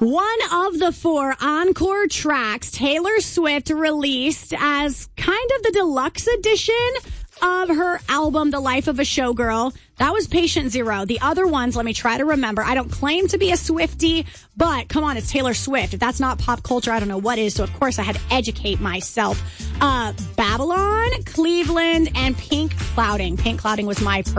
One of the 4 encore tracks Taylor Swift released as kind of the deluxe edition of her album, The Life of a Showgirl. That was Patient Zero. The other ones, let me try to remember. I don't claim to be a Swiftie, but come on, it's Taylor Swift. If that's not pop culture, I don't know what is. So, of course, I had to educate myself. Babylon, Cleveland, and Pink Clouding. Pink Clouding was my